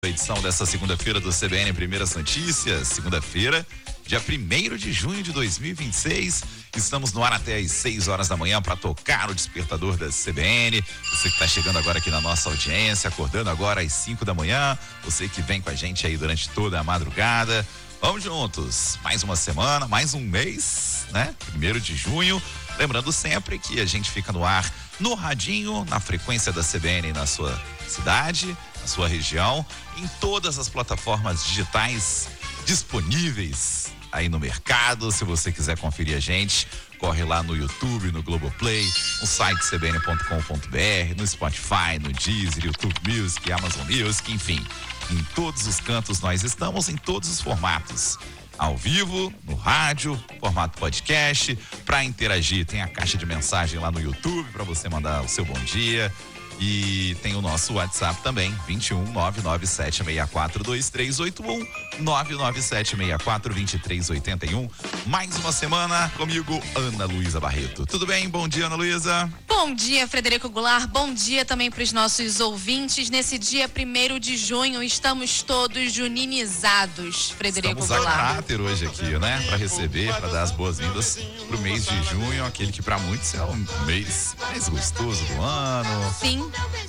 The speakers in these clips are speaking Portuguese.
Edição dessa segunda-feira do CBN Primeiras Notícias, segunda-feira, dia 1º de junho de 2026. Estamos no ar até às 6 horas da manhã para tocar o despertador da CBN. Você que está chegando agora aqui na nossa audiência, acordando agora às 5 da manhã, você que vem com a gente aí durante toda a madrugada. Vamos juntos, mais uma semana, mais um mês, né? 1º de junho. Lembrando sempre que a gente fica no ar no radinho, na frequência da CBN na sua cidade, na sua região, em todas as plataformas digitais disponíveis aí no mercado. Se você quiser conferir a gente, corre lá no YouTube, no Globoplay, no site cbn.com.br, no Spotify, no Deezer, YouTube Music, Amazon Music, enfim. Em todos os cantos nós estamos, em todos os formatos. Ao vivo, no rádio, formato podcast. Para interagir, tem a caixa de mensagem lá no YouTube para você mandar o seu bom dia. E tem o nosso WhatsApp também, 21 99764 2381, 99764 2381. Mais uma semana comigo, Ana Luísa Barreto. Tudo bem? Bom dia, Ana Luísa. Bom dia, Frederico Goulart. Bom dia também para os nossos ouvintes. Nesse dia 1º de junho, estamos todos juninizados, Frederico Goulart. Estamos a caráter hoje aqui, né? Para receber, para dar as boas-vindas pro mês de junho, aquele que para muitos é o mês mais gostoso do ano. Sim.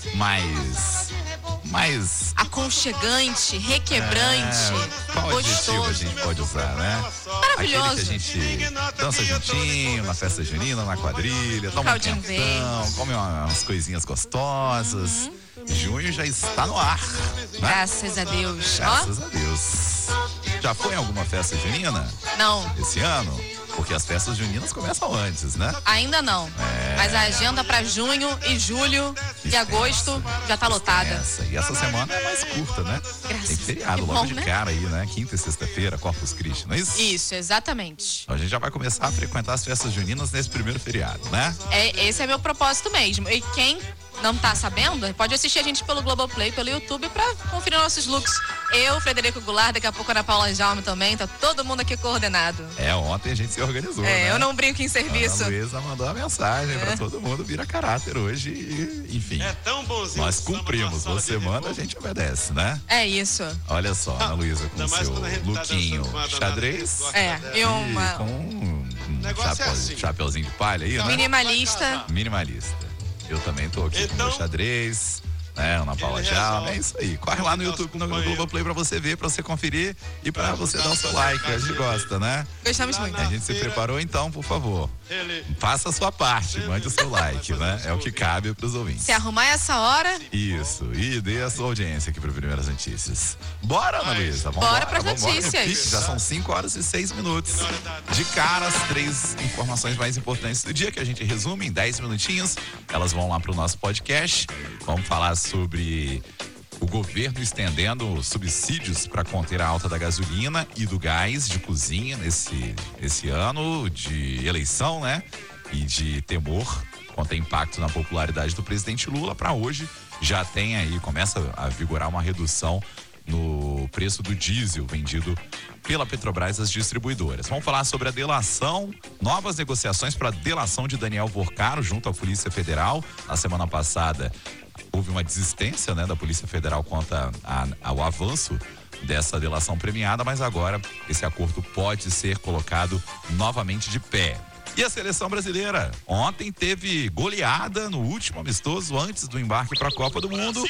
Mais aconchegante, requebrante, qual adjetivo gostoso. a gente pode usar, né? Maravilhoso. Aquele que a gente dança juntinho, na festa junina, na quadrilha, toma um Caldinho quentão, come umas coisinhas gostosas. Junho já está no ar, né? Graças a Deus. Graças a Deus. Já foi em alguma festa junina? Não. Esse ano? Porque as festas juninas começam antes, né? Ainda não. Mas a agenda para junho e julho e agosto já tá lotada. E essa semana é mais curta, né? Tem feriado logo de cara aí, né? Quinta e sexta-feira, Corpus Christi, não é isso? Isso, exatamente. Então a gente já vai começar a frequentar as festas juninas nesse primeiro feriado, né? Esse é meu propósito mesmo. E quem não tá sabendo, pode assistir a gente pelo Globoplay, pelo YouTube, pra conferir nossos looks. Eu, Frederico Goulart, daqui a pouco a Ana Paula Jaume também, tá todo mundo aqui coordenado. Ontem a gente se organizou, né? Eu não brinco em serviço. A Luísa mandou a mensagem pra todo mundo vir a caráter hoje e, enfim. É tão bonzinho. Nós cumprimos, você manda, a gente obedece, né? É isso. Olha só, Ana Luísa com o seu lookinho xadrez. E uma... com um chapeuzinho de palha aí, né? Minimalista. Eu também tô aqui com o meu xadrez, né? Ana Paula Jaume, é isso aí. Corre lá no YouTube, no Globoplay pra você ver, pra você conferir e pra você dar o seu like, a gente gosta, né? Gostamos muito. A gente se preparou, então, por favor, faça a sua parte, mande o seu like, né? É o que cabe pros ouvintes. Se arrumar essa hora... Isso, e dê a sua audiência aqui para Primeiras Notícias. Bora, Ana Luísa? Bora pras notícias. Já são 5 horas e 6 minutos. De cara, as 3 informações mais importantes do dia que a gente resume em 10 minutinhos. Elas vão lá pro nosso podcast. Vamos falar sobre o governo estendendo subsídios para conter a alta da gasolina e do gás de cozinha esse ano de eleição, né? E de temor quanto ao impacto na popularidade do presidente Lula. Para hoje já tem aí, começa a vigorar uma redução no preço do diesel vendido pela Petrobras às distribuidoras. Vamos falar sobre a delação, novas negociações para a delação de Daniel Vorcaro junto à Polícia Federal. Na semana passada houve uma desistência, né, da Polícia Federal quanto ao avanço dessa delação premiada, mas agora esse acordo pode ser colocado novamente de pé. E a seleção brasileira? Ontem teve goleada no último amistoso antes do embarque para a Copa do Mundo.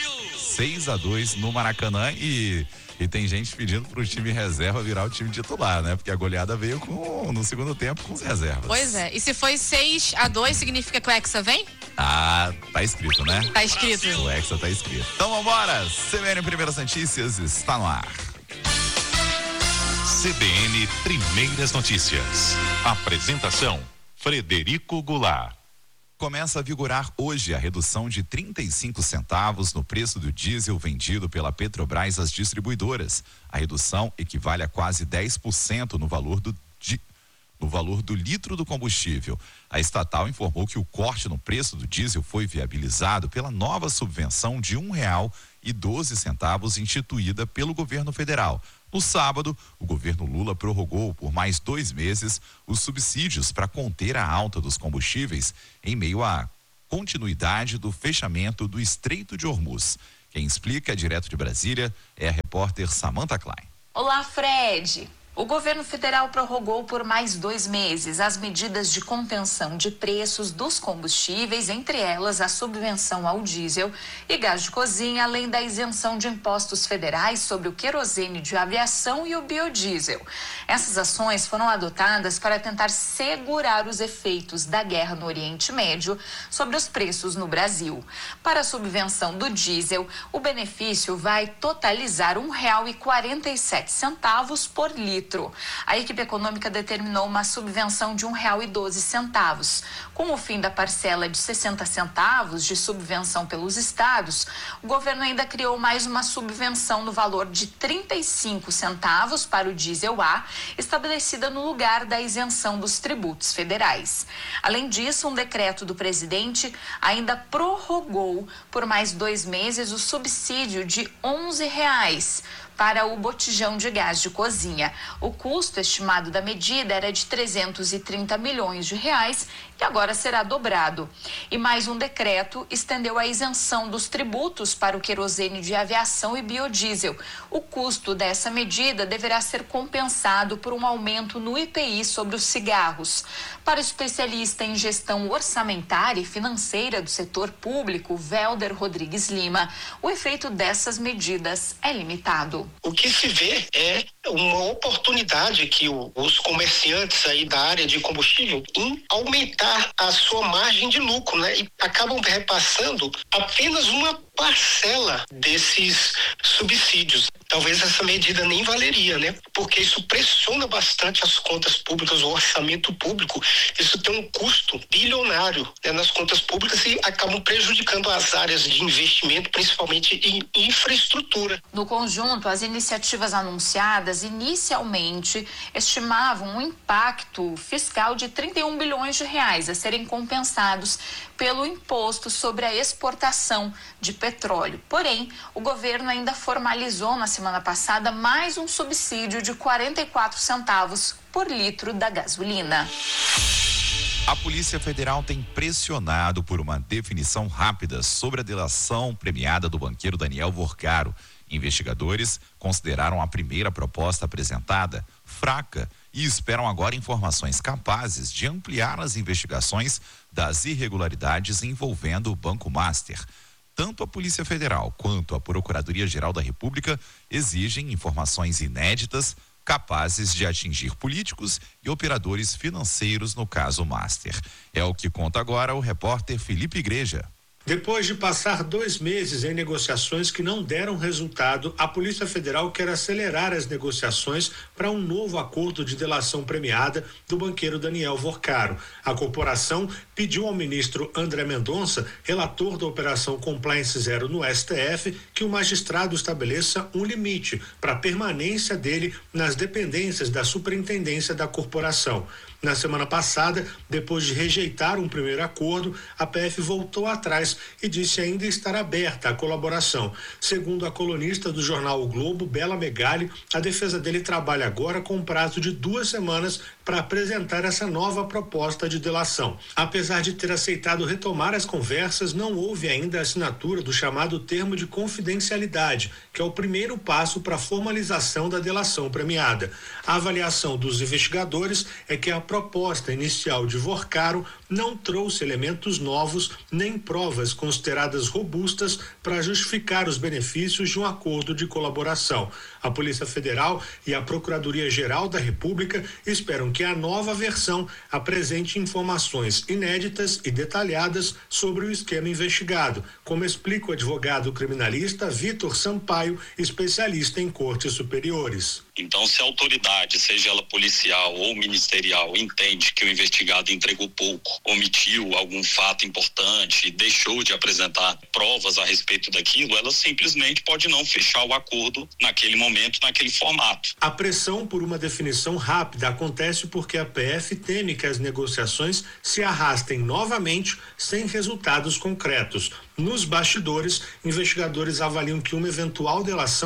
6-2 no Maracanã e tem gente pedindo pro time reserva virar o time titular, né? Porque a goleada veio no segundo tempo com os reservas. Pois é. E se foi 6-2, significa que o Hexa vem? Ah, tá escrito, né? Tá escrito. O Hexa tá escrito. Então vambora! CBN Primeiras Notícias está no ar. CBN Primeiras Notícias. Apresentação: Frederico Goulart. Começa a vigorar hoje a redução de 35 centavos no preço do diesel vendido pela Petrobras às distribuidoras. A redução equivale a quase 10% no valor do litro do combustível. A estatal informou que o corte no preço do diesel foi viabilizado pela nova subvenção de R$1,12 instituída pelo governo federal. No sábado, o governo Lula prorrogou por mais 2 meses os subsídios para conter a alta dos combustíveis em meio à continuidade do fechamento do Estreito de Hormuz. Quem explica, direto de Brasília, é a repórter Samantha Klein. Olá, Fred. O governo federal prorrogou por mais 2 meses as medidas de contenção de preços dos combustíveis, entre elas a subvenção ao diesel e gás de cozinha, além da isenção de impostos federais sobre o querosene de aviação e o biodiesel. Essas ações foram adotadas para tentar segurar os efeitos da guerra no Oriente Médio sobre os preços no Brasil. Para a subvenção do diesel, o benefício vai totalizar R$ 1,47 por litro. A equipe econômica determinou uma subvenção de R$ 1,12. Com o fim da parcela de 60 centavos de subvenção pelos estados, o governo ainda criou mais uma subvenção no valor de 35 centavos para o diesel A, estabelecida no lugar da isenção dos tributos federais. Além disso, um decreto do presidente ainda prorrogou por mais 2 meses o subsídio de R$ 11 para o botijão de gás de cozinha. O custo estimado da medida era de 330 milhões de reais e agora será dobrado. E mais um decreto estendeu a isenção dos tributos para o querosene de aviação e biodiesel. O custo dessa medida deverá ser compensado por um aumento no IPI sobre os cigarros. Para o especialista em gestão orçamentária e financeira do setor público, Welder Rodrigues Lima, o efeito dessas medidas é limitado. O que se vê é uma oportunidade que os comerciantes aí da área de combustível em aumentar a sua margem de lucro, né? E acabam repassando apenas uma parcela desses subsídios. Talvez essa medida nem valeria, né? Porque isso pressiona bastante as contas públicas, o orçamento público. Isso tem um custo bilionário, né, nas contas públicas e acabam prejudicando as áreas de investimento, principalmente em infraestrutura. No conjunto, as iniciativas anunciadas inicialmente estimavam um impacto fiscal de 31 bilhões de reais a serem compensados pelo imposto sobre a exportação de petróleo. Porém, o governo ainda formalizou na semana passada mais um subsídio de 44 centavos por litro da gasolina. A Polícia Federal tem pressionado por uma definição rápida sobre a delação premiada do banqueiro Daniel Vorcaro. Investigadores consideraram a primeira proposta apresentada fraca e esperam agora informações capazes de ampliar as investigações das irregularidades envolvendo o Banco Master. Tanto a Polícia Federal quanto a Procuradoria-Geral da República exigem informações inéditas capazes de atingir políticos e operadores financeiros no caso Master. É o que conta agora o repórter Felipe Igreja. Depois de passar 2 meses em negociações que não deram resultado, a Polícia Federal quer acelerar as negociações para um novo acordo de delação premiada do banqueiro Daniel Vorcaro. A corporação pediu ao ministro André Mendonça, relator da Operação Compliance Zero no STF, que o magistrado estabeleça um limite para a permanência dele nas dependências da superintendência da corporação. Na semana passada, depois de rejeitar um primeiro acordo, a PF voltou atrás e disse ainda estar aberta à colaboração. Segundo a colunista do jornal O Globo, Bela Megali, a defesa dele trabalha agora com um prazo de 2 semanas para apresentar essa nova proposta de delação. Apesar de ter aceitado retomar as conversas, não houve ainda a assinatura do chamado termo de confidencialidade, que é o primeiro passo para a formalização da delação premiada. A avaliação dos investigadores é que a proposta inicial de Vorcaro não trouxe elementos novos nem provas consideradas robustas para justificar os benefícios de um acordo de colaboração. A Polícia Federal e a Procuradoria-Geral da República esperam que a nova versão apresente informações inéditas e detalhadas sobre o esquema investigado, como explica o advogado criminalista Vitor Sampaio, especialista em cortes superiores. Então, se a autoridade, seja ela policial ou ministerial, entende que o investigado entregou pouco, omitiu algum fato importante, deixou de apresentar provas a respeito daquilo, ela simplesmente pode não fechar o acordo naquele momento, naquele formato. A pressão por uma definição rápida acontece porque a PF teme que as negociações se arrastem novamente sem resultados concretos. Nos bastidores, investigadores avaliam que uma eventual delação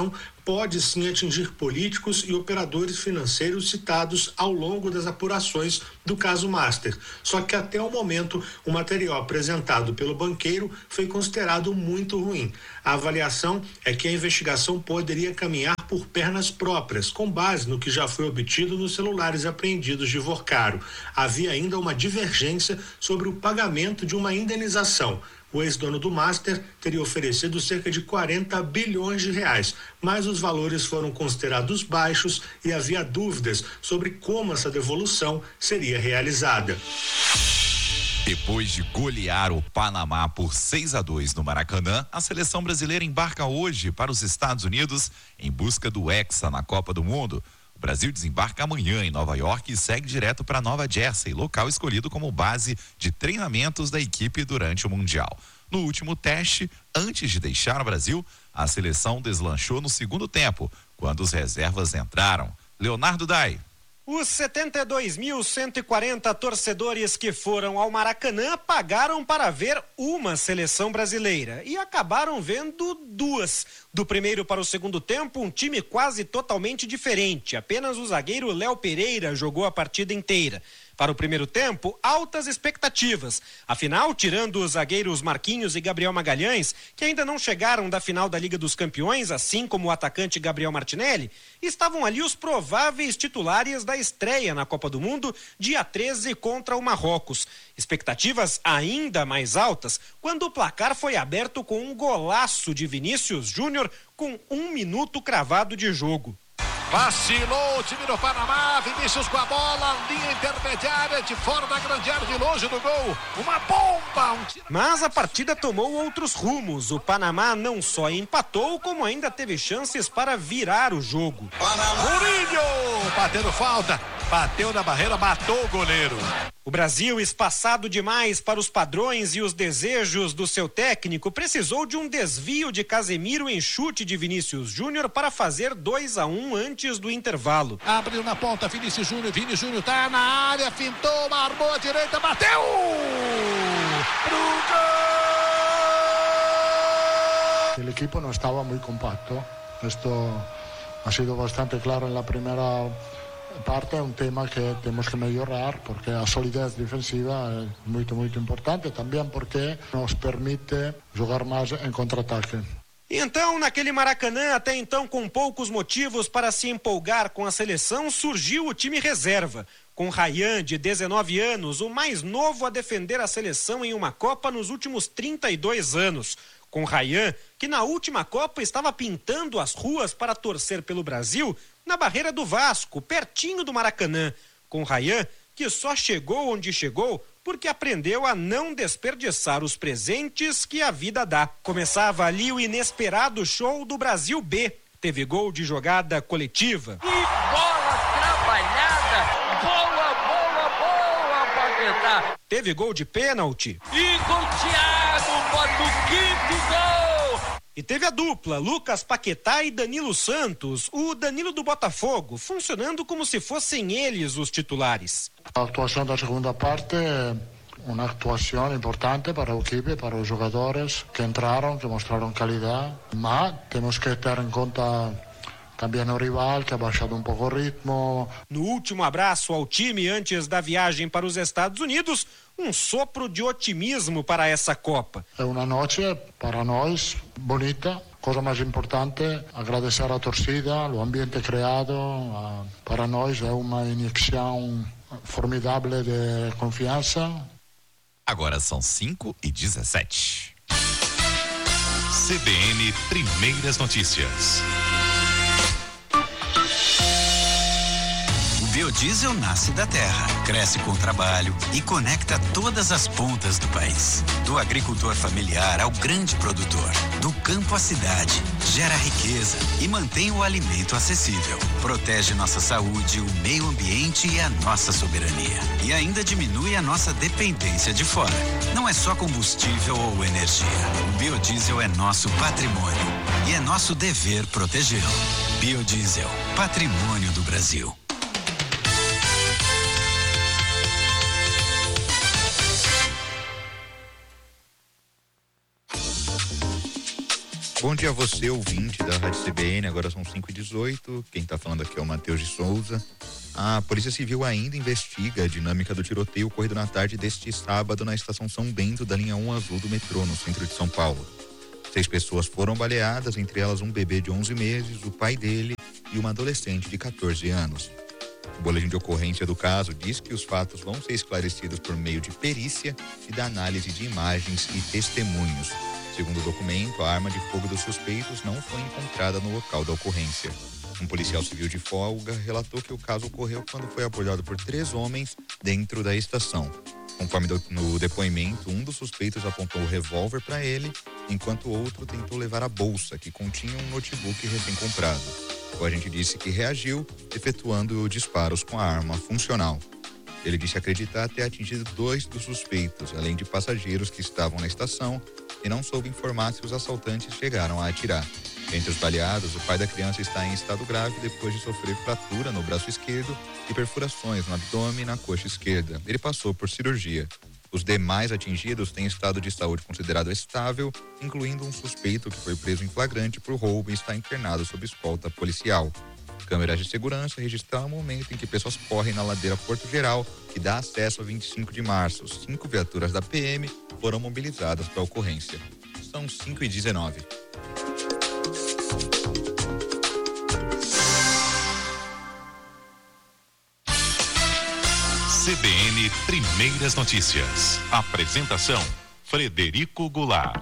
pode sim atingir políticos e operadores financeiros citados ao longo das apurações do caso Master. Só que até o momento, o material apresentado pelo banqueiro foi considerado muito ruim. A avaliação é que a investigação poderia caminhar por pernas próprias, com base no que já foi obtido nos celulares apreendidos de Vorcaro. Havia ainda uma divergência sobre o pagamento de uma indenização. O ex-dono do Master teria oferecido cerca de 40 bilhões de reais, mas os valores foram considerados baixos e havia dúvidas sobre como essa devolução seria realizada. Depois de golear o Panamá por 6-2 no Maracanã, a seleção brasileira embarca hoje para os Estados Unidos em busca do Hexa na Copa do Mundo. O Brasil desembarca amanhã em Nova York e segue direto para Nova Jersey, local escolhido como base de treinamentos da equipe durante o Mundial. No último teste, antes de deixar o Brasil, a seleção deslanchou no segundo tempo, quando os reservas entraram. Leonardo Dai. Os 72.140 torcedores que foram ao Maracanã pagaram para ver uma seleção brasileira e acabaram vendo duas. Do primeiro para o segundo tempo, um time quase totalmente diferente. Apenas o zagueiro Léo Pereira jogou a partida inteira. Para o primeiro tempo, altas expectativas. Afinal, tirando os zagueiros Marquinhos e Gabriel Magalhães, que ainda não chegaram da final da Liga dos Campeões, assim como o atacante Gabriel Martinelli, estavam ali os prováveis titulares da estreia na Copa do Mundo, dia 13 contra o Marrocos. Expectativas ainda mais altas quando o placar foi aberto com um golaço de Vinícius Júnior com 1 minuto cravado de jogo. Vacilou o time do Panamá, Vinícius com a bola, linha intermediária de fora da grande área, de longe do gol, uma bomba! Mas a partida tomou outros rumos. O Panamá não só empatou, como ainda teve chances para virar o jogo. Murillo batendo falta, bateu na barreira, matou o goleiro. O Brasil, espaçado demais para os padrões e os desejos do seu técnico, precisou de um desvio de Casemiro em chute de Vinícius Júnior para fazer 2-1 antes do intervalo. Abriu na ponta, Vinícius Júnior, Vini Júnior tá na área, fintou, armou a direita, bateu! Pro gol! El equipo no estaba muy compacto. Esto ha sido bastante claro en la primera parte, un tema que temos que melhorar, porque a solidez defensiva é muito importante, também porque nos permite jogar mais em contra-ataque. Então, naquele Maracanã, até então com poucos motivos para se empolgar com a seleção, surgiu o time reserva, com Rayan, de 19 anos, o mais novo a defender a seleção em uma Copa nos últimos 32 anos. Com Rayan, que na última Copa estava pintando as ruas para torcer pelo Brasil, na barreira do Vasco, pertinho do Maracanã. Com Rayan, que só chegou onde chegou porque aprendeu a não desperdiçar os presentes que a vida dá. Começava ali o inesperado show do Brasil B. Teve gol de jogada coletiva. Que bola trabalhada! Boa, Paquetá! Teve gol de pênalti. E com o Thiago, bota o quinto gol! E teve a dupla, Lucas Paquetá e Danilo Santos, o Danilo do Botafogo, funcionando como se fossem eles os titulares. A atuação da segunda parte é uma atuação importante para o equipe, para os jogadores que entraram, que mostraram qualidade, mas temos que ter em conta também o rival, que ha baixado um pouco o ritmo. No último abraço ao time antes da viagem para os Estados Unidos, um sopro de otimismo para essa Copa. É uma noite para nós bonita. Coisa mais importante, agradecer à torcida, o ambiente criado. Para nós é uma injeção formidável de confiança. Agora são 5h17. CBN Primeiras Notícias. O biodiesel nasce da terra, cresce com trabalho e conecta todas as pontas do país. Do agricultor familiar ao grande produtor, do campo à cidade, gera riqueza e mantém o alimento acessível. Protege nossa saúde, o meio ambiente e a nossa soberania. E ainda diminui a nossa dependência de fora. Não é só combustível ou energia. O biodiesel é nosso patrimônio e é nosso dever protegê-lo. Biodiesel, patrimônio do Brasil. Bom dia a você, ouvinte da Rádio CBN, agora são 5h18, quem está falando aqui é o Matheus de Souza. A Polícia Civil ainda investiga a dinâmica do tiroteio ocorrido na tarde deste sábado na estação São Bento da linha 1 azul do metrô, no centro de São Paulo. 6 pessoas foram baleadas, entre elas um bebê de 11 meses, o pai dele e uma adolescente de 14 anos. O boletim de ocorrência do caso diz que os fatos vão ser esclarecidos por meio de perícia e da análise de imagens e testemunhos. Segundo o documento, a arma de fogo dos suspeitos não foi encontrada no local da ocorrência. Um policial civil de folga relatou que o caso ocorreu quando foi abordado por 3 homens dentro da estação. Conforme no depoimento, um dos suspeitos apontou o revólver para ele, enquanto o outro tentou levar a bolsa, que continha um notebook recém-comprado. O agente disse que reagiu, efetuando disparos com a arma funcional. Ele disse acreditar ter atingido 2 dos suspeitos, além de passageiros que estavam na estação, e não soube informar se os assaltantes chegaram a atirar. Entre os baleados, o pai da criança está em estado grave depois de sofrer fratura no braço esquerdo e perfurações no abdômen e na coxa esquerda. Ele passou por cirurgia. Os demais atingidos têm estado de saúde considerado estável, incluindo um suspeito que foi preso em flagrante por roubo e está internado sob escolta policial. Câmeras de segurança registraram o momento em que pessoas correm na ladeira Porto Geral, que dá acesso a 25 de março. 5 viaturas da PM foram mobilizadas para a ocorrência. São 5h19. CBN Primeiras Notícias. Apresentação: Frederico Goulart.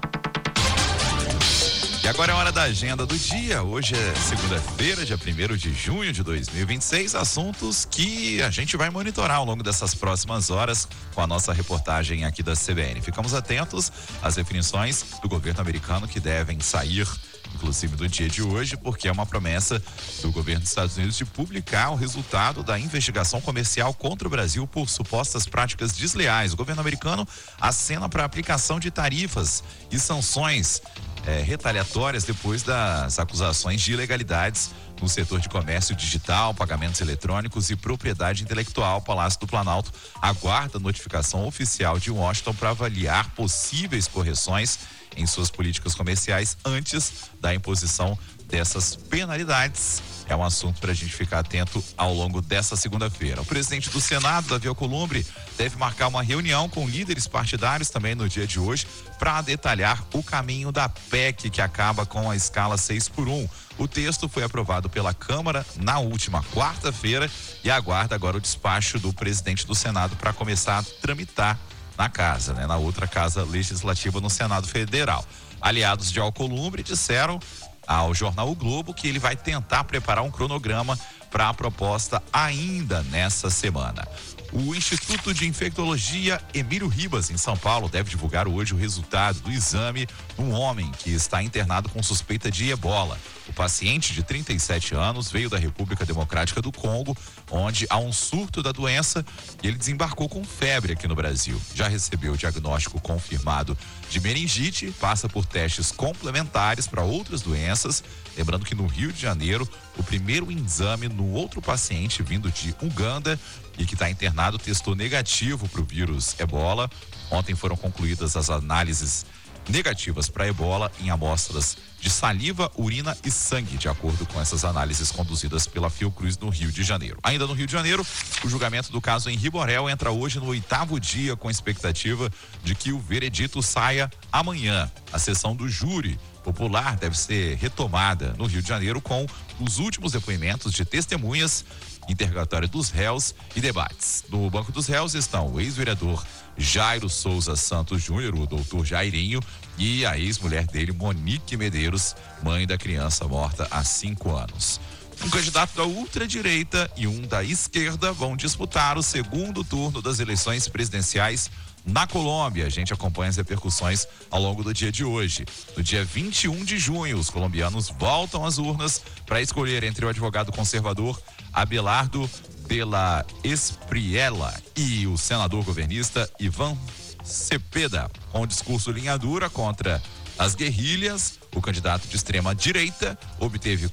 E agora é hora da agenda do dia. Hoje é segunda-feira, dia 1º de junho de 2026. Assuntos que a gente vai monitorar ao longo dessas próximas horas com a nossa reportagem aqui da CBN. Ficamos atentos às definições do governo americano que devem sair, inclusive do dia de hoje, porque é uma promessa do governo dos Estados Unidos de publicar o resultado da investigação comercial contra o Brasil por supostas práticas desleais. O governo americano acena para a aplicação de tarifas e sanções retaliatórias depois das acusações de ilegalidades no setor de comércio digital, pagamentos eletrônicos e propriedade intelectual. O Palácio do Planalto aguarda notificação oficial de Washington para avaliar possíveis correções em suas políticas comerciais antes da imposição dessas penalidades. É um assunto para a gente ficar atento ao longo dessa segunda-feira. O presidente do Senado, Davi Alcolumbre, deve marcar uma reunião com líderes partidários também no dia de hoje para detalhar o caminho da PEC que acaba com a escala 6x1. O texto foi aprovado pela Câmara na última quarta-feira e aguarda agora o despacho do presidente do Senado para começar a tramitar na casa, na outra casa legislativa no Senado Federal. Aliados de Alcolumbre disseram ao jornal O Globo que ele vai tentar preparar um cronograma para a proposta ainda nessa semana. O Instituto de Infectologia Emílio Ribas, em São Paulo, deve divulgar hoje o resultado do exame num homem que está internado com suspeita de ebola. O paciente, de 37 anos, veio da República Democrática do Congo, onde há um surto da doença e ele desembarcou com febre aqui no Brasil. Já recebeu o diagnóstico confirmado de meningite, passa por testes complementares para outras doenças. Lembrando que no Rio de Janeiro, o primeiro exame no outro paciente vindo de Uganda e que está internado testou negativo para o vírus ebola. Ontem foram concluídas as análises negativas para ebola em amostras de saliva, urina e sangue, de acordo com essas análises conduzidas pela Fiocruz no Rio de Janeiro. Ainda no Rio de Janeiro, o julgamento do caso Henri Borel entra hoje no 8º dia, com expectativa de que o veredito saia amanhã. A sessão do júri popular deve ser retomada no Rio de Janeiro com os últimos depoimentos de testemunhas, interrogatório dos réus e debates. No banco dos réus estão o ex-vereador Jairo Souza Santos Júnior, o doutor Jairinho, e a ex-mulher dele, Monique Medeiros, mãe da criança morta há 5 anos. Um candidato da ultradireita e um da esquerda vão disputar o segundo turno das eleições presidenciais na Colômbia. A gente acompanha as repercussões ao longo do dia de hoje. No dia 21 de junho, os colombianos voltam às urnas para escolher entre o advogado conservador Abelardo de la Espriella e o senador governista Ivan Cepeda. Com o discurso linha dura contra as guerrilhas, o candidato de extrema direita obteve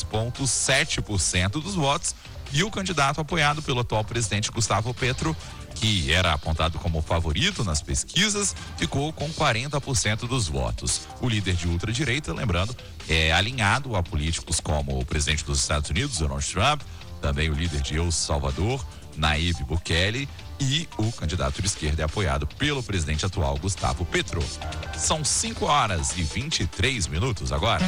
43,7% dos votos e o candidato apoiado pelo atual presidente Gustavo Petro que era apontado como favorito nas pesquisas, ficou com 40% dos votos. O líder de ultradireita, lembrando, é alinhado a políticos como o presidente dos Estados Unidos, Donald Trump, também o líder de El Salvador, Nayib Bukele, e o candidato de esquerda é apoiado pelo presidente atual, Gustavo Petro. São 5h23 agora.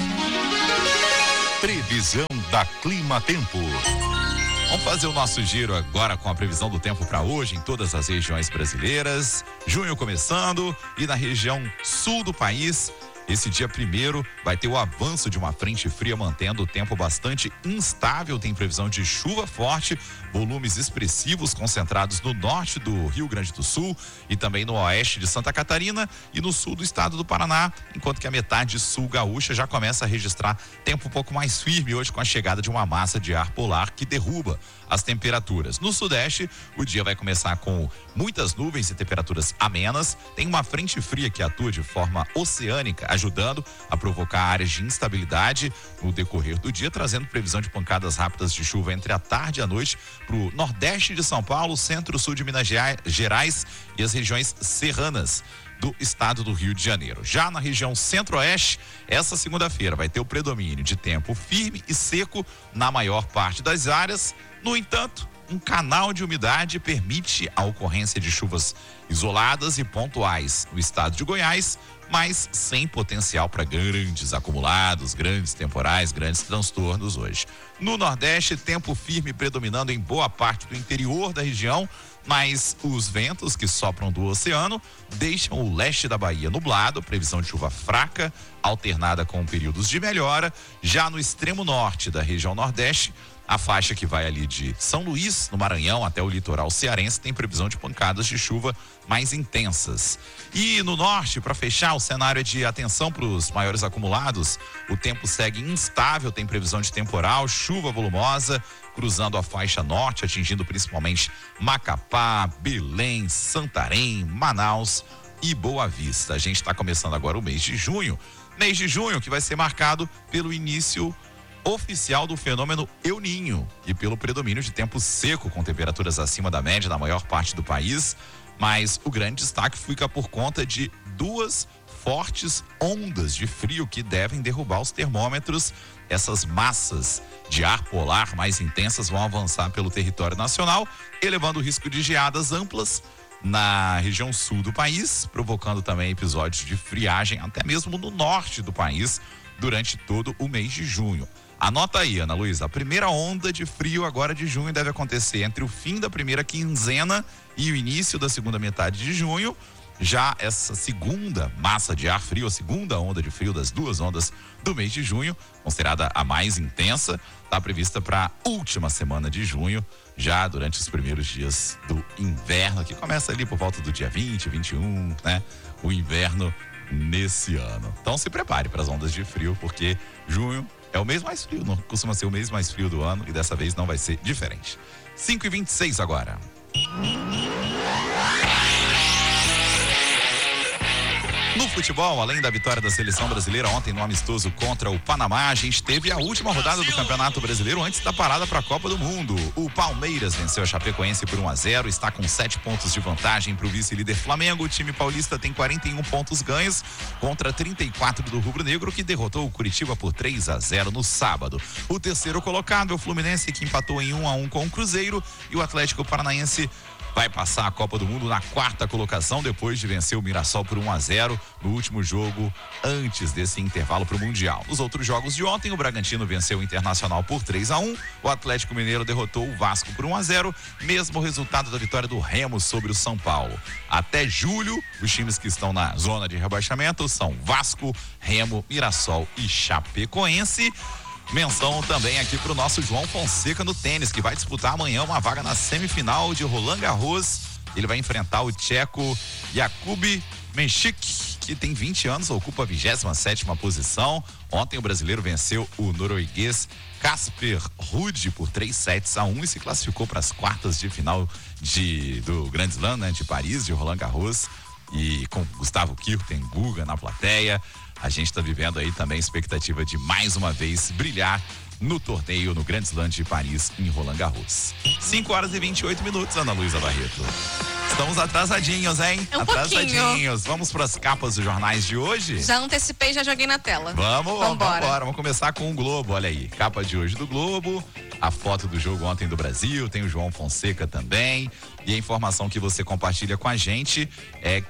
Previsão da Clima Tempo. Vamos fazer o nosso giro agora com a previsão do tempo para hoje em todas as regiões brasileiras. Junho começando e na região sul do país, esse dia 1º vai ter o avanço de uma frente fria mantendo o tempo bastante instável. Tem previsão de chuva forte, volumes expressivos concentrados no norte do Rio Grande do Sul e também no oeste de Santa Catarina e no sul do estado do Paraná, enquanto que a metade sul gaúcha já começa a registrar tempo um pouco mais firme hoje com a chegada de uma massa de ar polar que derruba as temperaturas. No sudeste, o dia vai começar com muitas nuvens e temperaturas amenas. Tem uma frente fria que atua de forma oceânica, ajudando a provocar áreas de instabilidade no decorrer do dia, trazendo previsão de pancadas rápidas de chuva entre a tarde e a noite para o nordeste de São Paulo, centro-sul de Minas Gerais e as regiões serranas do estado do Rio de Janeiro. Já na região centro-oeste, essa segunda-feira vai ter o predomínio de tempo firme e seco na maior parte das áreas. No entanto, um canal de umidade permite a ocorrência de chuvas isoladas e pontuais no estado de Goiás, mas sem potencial para grandes acumulados, grandes temporais, grandes transtornos hoje. No Nordeste, tempo firme predominando em boa parte do interior da região, mas os ventos que sopram do oceano deixam o leste da Bahia nublado, previsão de chuva fraca, alternada com períodos de melhora. Já no extremo norte da região Nordeste, a faixa que vai ali de São Luís, no Maranhão, até o litoral cearense, tem previsão de pancadas de chuva mais intensas. E no norte, para fechar, o cenário é de atenção para os maiores acumulados. O tempo segue instável, tem previsão de temporal, chuva volumosa, cruzando a faixa norte, atingindo principalmente Macapá, Belém, Santarém, Manaus e Boa Vista. A gente está começando agora o mês de junho. Mês de junho que vai ser marcado pelo início oficial do fenômeno El Niño e pelo predomínio de tempo seco com temperaturas acima da média na maior parte do país, mas o grande destaque fica por conta de duas fortes ondas de frio que devem derrubar os termômetros. Essas massas de ar polar mais intensas vão avançar pelo território nacional, elevando o risco de geadas amplas na região sul do país, provocando também episódios de friagem até mesmo no norte do país durante todo o mês de junho. Anota aí, Ana Luísa, a primeira onda de frio agora de junho deve acontecer entre o fim da primeira quinzena e o início da segunda metade de junho. Já essa segunda massa de ar frio, a segunda onda de frio das duas ondas do mês de junho, considerada a mais intensa, está prevista para a última semana de junho, já durante os primeiros dias do inverno, que começa ali por volta do dia 20, 21, né? O inverno nesse ano. Então se prepare para as ondas de frio, porque junho é o mês mais frio, não costuma ser o mês mais frio do ano e dessa vez não vai ser diferente. 5h26 agora. No futebol, além da vitória da seleção brasileira ontem no amistoso contra o Panamá, a gente teve a última rodada do Campeonato Brasileiro antes da parada para a Copa do Mundo. O Palmeiras venceu a Chapecoense por 1-0, está com 7 pontos de vantagem para o vice-líder Flamengo. O time paulista tem 41 pontos ganhos contra 34 do Rubro Negro, que derrotou o Curitiba por 3-0 no sábado. O terceiro colocado é o Fluminense, que empatou em 1-1 com o Cruzeiro, e o Atlético Paranaense vai passar a Copa do Mundo na 4ª colocação depois de vencer o Mirassol por 1-0 no último jogo antes desse intervalo para o Mundial. Nos outros jogos de ontem, o Bragantino venceu o Internacional por 3-1, o Atlético Mineiro derrotou o Vasco por 1-0, mesmo resultado da vitória do Remo sobre o São Paulo. Até julho, os times que estão na zona de rebaixamento são Vasco, Remo, Mirassol e Chapecoense. Menção também aqui pro nosso João Fonseca no tênis, que vai disputar amanhã uma vaga na semifinal de Roland Garros. Ele vai enfrentar o tcheco Jakub Menchik, que tem 20 anos, ocupa a 27ª posição. Ontem o brasileiro venceu o norueguês Casper Ruud por 3-1 e se classificou para as quartas de final do Grand Slam, né, de Paris, de Roland Garros, e com Gustavo Kirten, Guga na plateia. A gente está vivendo aí também a expectativa de mais uma vez brilhar no torneio no Grand Slam de Paris, em Roland Garros. 5h28, Ana Luísa Barreto. Estamos atrasadinhos, hein? Atrasadinhos. Vamos para as capas dos jornais de hoje? Já antecipei, já joguei na tela. Vamos embora. Vamos começar com o Globo, olha aí. Capa de hoje do Globo, a foto do jogo ontem do Brasil, tem o João Fonseca também. E a informação que você compartilha com a gente é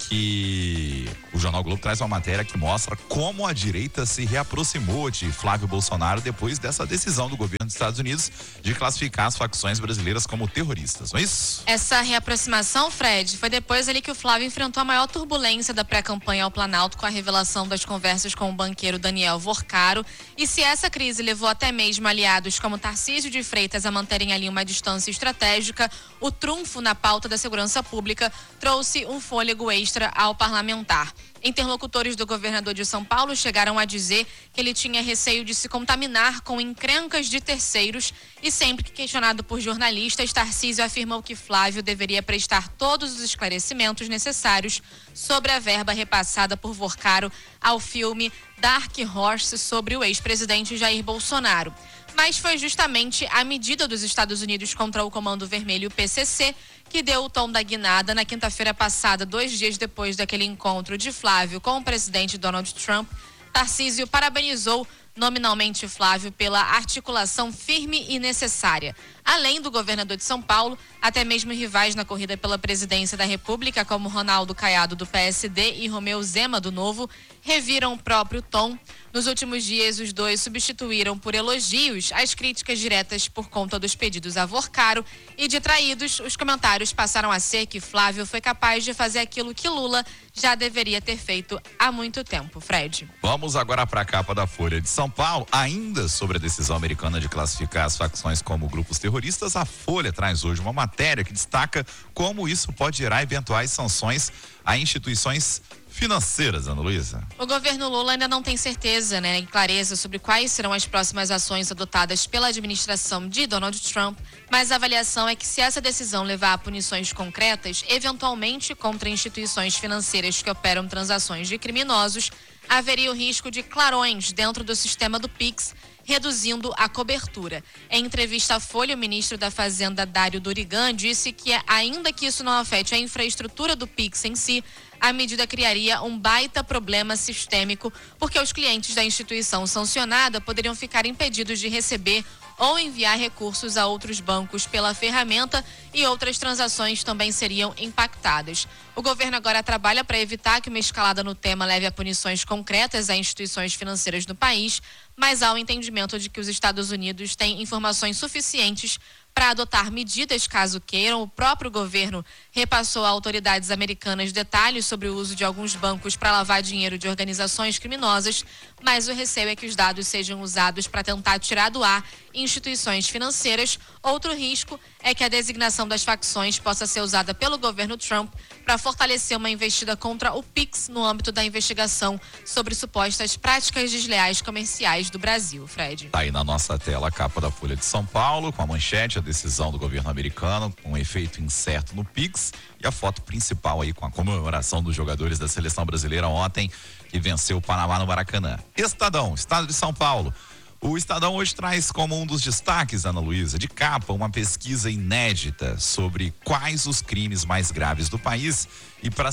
que o Jornal Globo traz uma matéria que mostra como a direita se reaproximou de Flávio Bolsonaro depois dessa decisão do governo dos Estados Unidos de classificar as facções brasileiras como terroristas, não é isso? Essa reaproximação, Fred, foi depois ali que o Flávio enfrentou a maior turbulência da pré-campanha ao Planalto com a revelação das conversas com o banqueiro Daniel Vorcaro. E se essa crise levou até mesmo aliados como Tarcísio de Freitas a manterem ali uma distância estratégica, o trunfo na pauta da segurança pública trouxe um fôlego extra ao parlamentar. Interlocutores do governador de São Paulo chegaram a dizer que ele tinha receio de se contaminar com encrencas de terceiros e sempre que questionado por jornalistas, Tarcísio afirmou que Flávio deveria prestar todos os esclarecimentos necessários sobre a verba repassada por Vorcaro ao filme Dark Horse sobre o ex-presidente Jair Bolsonaro. Mas foi justamente a medida dos Estados Unidos contra o Comando Vermelho PCC que deu o tom da guinada na quinta-feira passada, 2 dias depois daquele encontro de Flávio com o presidente Donald Trump. Tarcísio parabenizou nominalmente Flávio pela articulação firme e necessária. Além do governador de São Paulo, até mesmo rivais na corrida pela presidência da República, como Ronaldo Caiado do PSD e Romeu Zema do Novo, reviram o próprio tom. Nos últimos dias, os dois substituíram por elogios as críticas diretas por conta dos pedidos a Vorcaro e de traídos, os comentários passaram a ser que Flávio foi capaz de fazer aquilo que Lula já deveria ter feito há muito tempo. Fred. Vamos agora para a capa da Folha de São Paulo. Ainda sobre a decisão americana de classificar as facções como grupos terroristas, a Folha traz hoje uma matéria que destaca como isso pode gerar eventuais sanções a instituições financeiras, Ana Luísa. O governo Lula ainda não tem certeza, e clareza sobre quais serão as próximas ações adotadas pela administração de Donald Trump, mas a avaliação é que se essa decisão levar a punições concretas, eventualmente contra instituições financeiras que operam transações de criminosos, haveria o risco de clarões dentro do sistema do Pix, reduzindo a cobertura. Em entrevista à Folha, o ministro da Fazenda, Dário Durigan, disse que ainda que isso não afete a infraestrutura do Pix em si, a medida criaria um baita problema sistêmico, porque os clientes da instituição sancionada poderiam ficar impedidos de receber ou enviar recursos a outros bancos pela ferramenta e outras transações também seriam impactadas. O governo agora trabalha para evitar que uma escalada no tema leve a punições concretas a instituições financeiras no país, mas há o entendimento de que os Estados Unidos têm informações suficientes para adotar medidas caso queiram. O próprio governo repassou a autoridades americanas detalhes sobre o uso de alguns bancos para lavar dinheiro de organizações criminosas, mas o receio é que os dados sejam usados para tentar tirar do ar instituições financeiras. Outro risco é que a designação das facções possa ser usada pelo governo Trump para fortalecer uma investida contra o Pix no âmbito da investigação sobre supostas práticas desleais comerciais do Brasil. Fred. Tá aí na nossa tela a capa da Folha de São Paulo, com a manchete, a decisão do governo americano, com um efeito incerto no Pix, e a foto principal aí com a comemoração dos jogadores da seleção brasileira ontem, que venceu o Panamá no Maracanã. Estadão, Estado de São Paulo. O Estadão hoje traz como um dos destaques, Ana Luísa, de capa, uma pesquisa inédita sobre quais os crimes mais graves do país, e para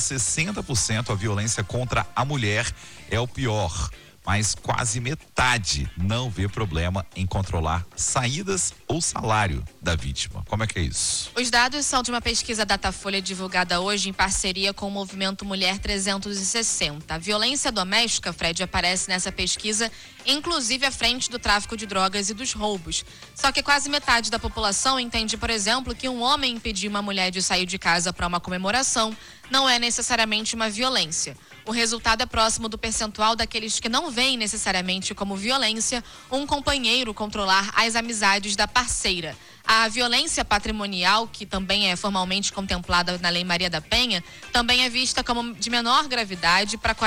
60% a violência contra a mulher é o pior. Mas quase metade não vê problema em controlar saídas ou salário da vítima. Como é que é isso? Os dados são de uma pesquisa Datafolha divulgada hoje em parceria com o Movimento Mulher 360. A violência doméstica, Fred, aparece nessa pesquisa, inclusive à frente do tráfico de drogas e dos roubos. Só que quase metade da população entende, por exemplo, que um homem impedir uma mulher de sair de casa para uma comemoração não é necessariamente uma violência. O resultado é próximo do percentual daqueles que não veem necessariamente como violência um companheiro controlar as amizades da parceira. A violência patrimonial, que também é formalmente contemplada na Lei Maria da Penha, também é vista como de menor gravidade. Para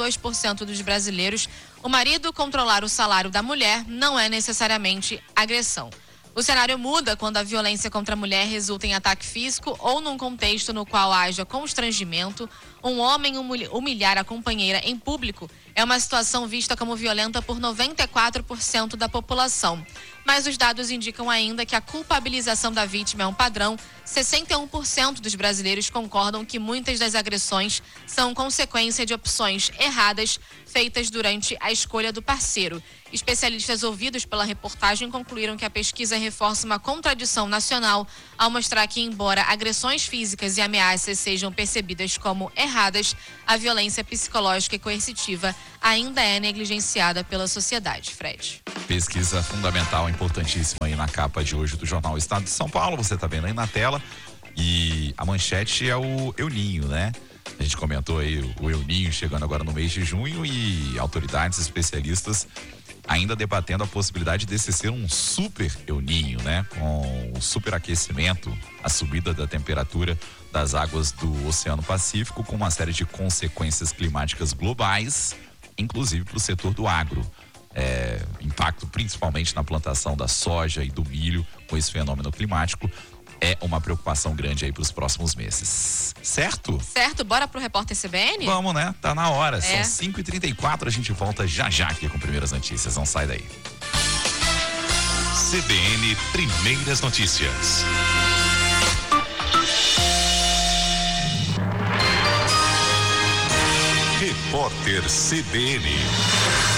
42% dos brasileiros, o marido controlar o salário da mulher não é necessariamente agressão. O cenário muda quando a violência contra a mulher resulta em ataque físico ou num contexto no qual haja constrangimento. Um homem humilhar a companheira em público É uma situação vista como violenta por 94% da população. Mas os dados indicam ainda que a culpabilização da vítima é um padrão. 61% dos brasileiros concordam que muitas das agressões são consequência de opções erradas feitas durante a escolha do parceiro. Especialistas ouvidos pela reportagem concluíram que a pesquisa reforça uma contradição nacional ao mostrar que, embora agressões físicas e ameaças sejam percebidas como erradas, a violência psicológica e coercitiva ainda é negligenciada pela sociedade. Fred. Pesquisa fundamental, importantíssima aí na capa de hoje do Jornal Estado de São Paulo. Você tá vendo aí na tela. E a manchete é o El Ninho, né? A gente comentou aí o El Ninho chegando agora no mês de junho e autoridades especialistas ainda debatendo a possibilidade desse ser um super El Ninho, né? Com o superaquecimento, a subida da temperatura das águas do Oceano Pacífico, com uma série de consequências climáticas globais, inclusive para o setor do agro. Impacto principalmente na plantação da soja e do milho com esse fenômeno climático. É uma preocupação grande aí para os próximos meses. Certo? Certo, bora pro Repórter CBN? Vamos, né? Tá na hora. São 5h34, a gente volta já aqui com primeiras notícias. Não sai daí. CBN Primeiras Notícias. Repórter CBN.